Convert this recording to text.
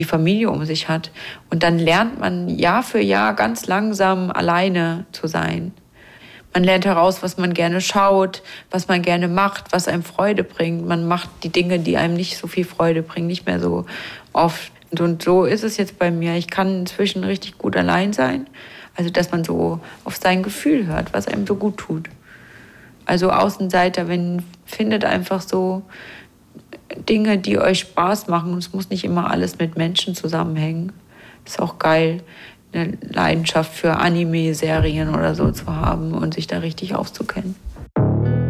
die Familie um sich hat. Und dann lernt man Jahr für Jahr ganz langsam alleine zu sein. Man lernt heraus, was man gerne schaut, was man gerne macht, was einem Freude bringt. Man macht die Dinge, die einem nicht so viel Freude bringen, nicht mehr so oft. Und so ist es jetzt bei mir. Ich kann inzwischen richtig gut allein sein. Also, dass man so auf sein Gefühl hört, was einem so gut tut. Also Außenseiter, findet einfach so Dinge, die euch Spaß machen. Und es muss nicht immer alles mit Menschen zusammenhängen. Ist auch geil, eine Leidenschaft für Anime-Serien oder so zu haben und sich da richtig auszukennen.